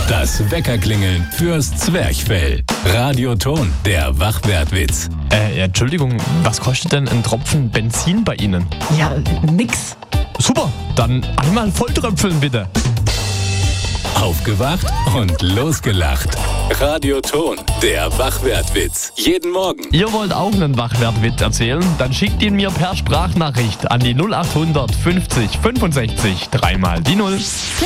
Das Weckerklingeln fürs Zwerchfell. Radioton, der Wachwertwitz. Entschuldigung, was kostet denn ein Tropfen Benzin bei Ihnen? Ja, nix. Super, dann einmal volltröpfeln bitte. Aufgewacht und losgelacht. Radioton, der Wachwertwitz. Jeden Morgen. Ihr wollt auch einen Wachwertwitz erzählen? Dann schickt ihn mir per Sprachnachricht an die 0800 50 65 3 mal die 0.